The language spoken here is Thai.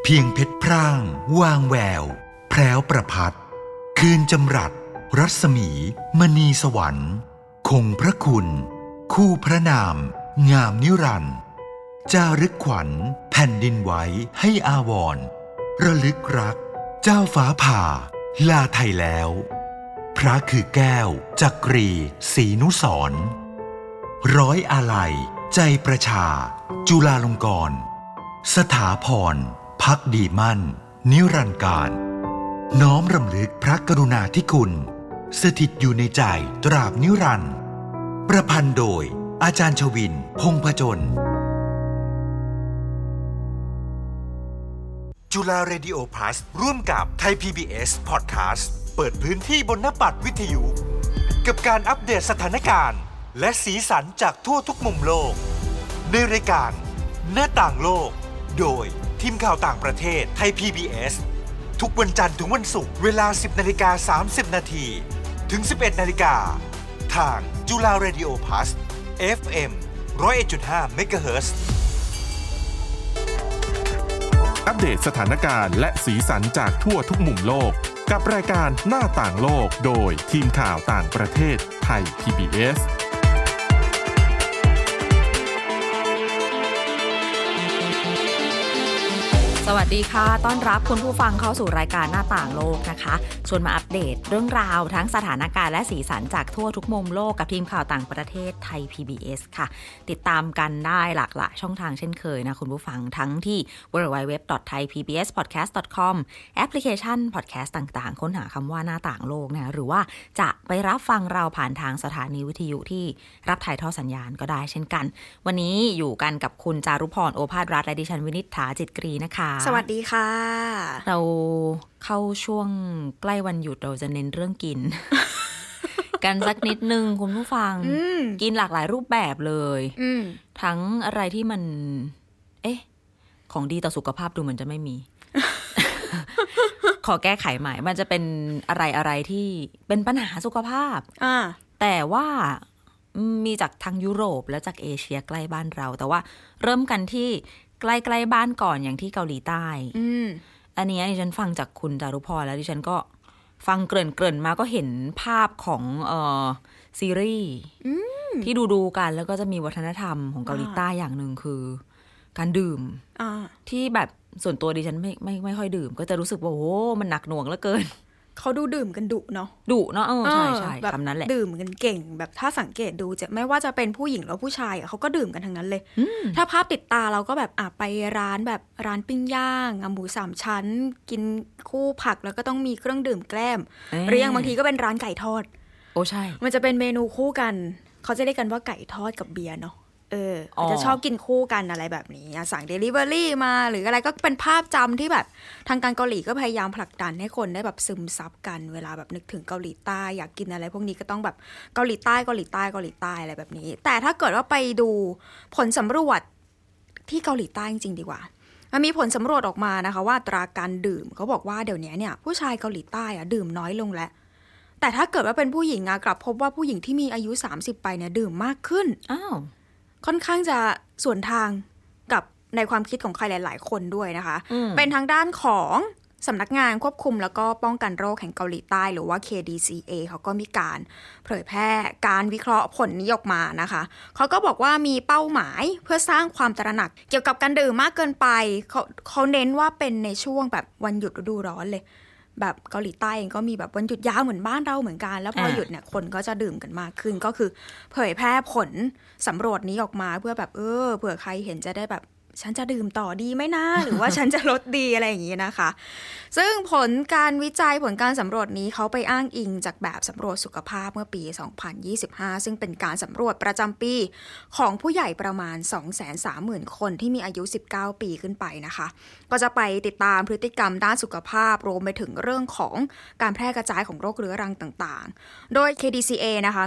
พียงเพชรพร่างวางแววแพรวประพัดคืนจำรัดรัศมีมณีสวรรค์คงพระคุณคู่พระนามงามนิรันดร์จารึกขวัญแผ่นดินไว้ให้อาวรณ์ระลึกรักเจ้าฟ้าผ่าลาไทยแล้วพระคือแก้วจักรีศรีนุสรณ์ร้อยอาลัยใจประชาจุฬาลงกรณ์สถาพรภักดีมั่นนิรันดร์การน้อมรำลึกพระกรุณาธิคุณสถิตอยู่ในใจตราบนิรันดร์ประพันธ์โดยอาจารย์ชวินพงษ์ผจญจุฬาเรดิโอพลัสร่วมกับไทย PBS Podcast เปิดพื้นที่บนหน้าปัดวิทยุกับการอัปเดตสถานการณ์และสีสันจากทั่วทุกมุมโลกในรายการหน้าต่างโลกโดยทีมข่าวต่างประเทศไทย PBS ทุกวันจันทร์ถึงวันศุกร์เวลา 10:30 น.ถึง 11:00 น.ทางจุฬาเรดิโอพลัส FM 101.5 เมกะเฮิรตซ์อัปเดตสถานการณ์และสีสันจากทั่วทุกมุมโลกกับรายการหน้าต่างโลกโดยทีมข่าวต่างประเทศไทย PBS สวัสดีค่ะต้อนรับคุณผู้ฟังเข้าสู่รายการหน้าต่างโลกนะคะชวนมาอัปเดตเรื่องราวทั้งสถานการณ์และสีสันจากทั่วทุกมุมโลกกับทีมข่าวต่างประเทศไทย PBS ค่ะติดตามกันได้หลากหลายช่องทางเช่นเคยนะคุณผู้ฟังทั้งที่ www.thaipbspodcast.com แอปพลิเคชัน podcast ต่างๆค้นหาคำว่าหน้าต่างโลกนะหรือว่าจะไปรับฟังเราผ่านทางสถานีวิทยุที่รับถ่ายทอดสัญญาณก็ได้เช่นกันวันนี้อยู่กันกับคุณจารุพรโอภาสรัตน์และดิฉันวินิษฐาจิตกรีนะคะสวัสดีค่ะเราเข้าช่วงใกล้วันหยุดเราจะเน้นเรื่องกิน กันสักนิดนึงคุณผู้ฟังกินหลากหลายรูปแบบเลยทั้งอะไรที่มันของดีต่อสุขภาพดูเหมือนจะไม่มี ขอแก้ไขใหม่มันจะเป็นอะไรที่เป็นปัญหาสุขภาพแต่ว่ามีจากทางยุโรปและจากเอเชียใกล้บ้านเราแต่ว่าเริ่มกันที่ใกล้ๆบ้านก่อนอย่างที่เกาหลีใต้อันนี้ดิฉันฟังจากคุณจารุพรแล้วดิฉันก็ฟังเกริ่นมาก็เห็นภาพของซีรีส์ที่ดูกันแล้วก็จะมีวัฒนธรรมของเกาหลีใต้อย่างหนึ่งคือการดื่มที่แบบส่วนตัวดิฉันไม่ค่อยดื่มก็จะรู้สึกว่าโอ้มันหนักหน่วงเหลือเกินเขาดูดื่มกันดุเนาะใช่คำนั้นแหละดื่มกันเก่งแบบถ้าสังเกตดูจะไม่ว่าจะเป็นผู้หญิงหรือผู้ชายเขาก็ดื่มกันทั้งนั้นเลยถ้าภาพติดตาเราก็แบบไปร้านแบบร้านปิ้งย่างหมู3ชั้นกินคู่ผักแล้วก็ต้องมีเครื่องดื่มแกล้มเรียงบางทีก็เป็นร้านไก่ทอดโอ้ใช่มันจะเป็นเมนูคู่กันเขาจะเรียกกันว่าไก่ทอดกับเบียร์เนาะจะชอบกินคู่กันอะไรแบบนี้สั่ง Delivery มาหรืออะไรก็เป็นภาพจำที่แบบทางการเกาหลีก็พยายามผลักดันให้คนได้แบบซึมซับกันเวลาแบบนึกถึงเกาหลีใต้อยากกินอะไรพวกนี้ก็ต้องแบบเกาหลีใต้อะไรแบบนี้แต่ถ้าเกิดว่าไปดูผลสำรวจที่เกาหลีใต้จริงๆดีกว่ามันมีผลสำรวจออกมานะคะว่าอัตราการดื่มเขาบอกว่าเดี๋ยวนี้เนี่ยผู้ชายเกาหลีใต้ดื่มน้อยลงแล้วแต่ถ้าเกิดว่าเป็นผู้หญิงกลับพบว่าผู้หญิงที่มีอายุ30ไปเนี่ยดื่มมากขึ้นค่อนข้างจะสวนทางกับในความคิดของใครหลายๆคนด้วยนะคะเป็นทางด้านของสำนักงานควบคุมแล้วก็ป้องกันโรคแห่งเกาหลีใต้หรือว่า KDCA เขาก็มีการเผยแพร่การวิเคราะห์ผลนี้ออกมานะคะเขาก็บอกว่ามีเป้าหมายเพื่อสร้างความตระหนักเกี่ยวกับการดื่มมากเกินไปเขาเน้นว่าเป็นในช่วงแบบวันหยุดฤดูร้อนเลยแบบเกาหลีใต้เองก็มีแบบวันหยุดยาวเหมือนบ้านเราเหมือนกันแล้วพอหยุดเนี่ยคนก็จะดื่มกันมากขึ้นก็คือเผยแพร่ผลสำรวจนี้ออกมาเพื่อแบบเผื่อใครเห็นจะได้แบบฉันจะดื่มต่อดีไหมนะ หรือว่าฉันจะลดดีอะไรอย่างนี้นะคะซึ่งผลการวิจัยผลการสำรวจนี้เขาไปอ้างอิงจากแบบสำรวจสุขภาพเมื่อปี 2025 ซึ่งเป็นการสำรวจประจำปีของผู้ใหญ่ประมาณ 230,000 คนที่มีอายุ19ปีขึ้นไปนะคะก็จะไปติดตามพฤติกรรมด้านสุขภาพรวมไปถึงเรื่องของการแพร่กระจายของโรคเรื้อรังต่างๆโดย KDCA นะคะ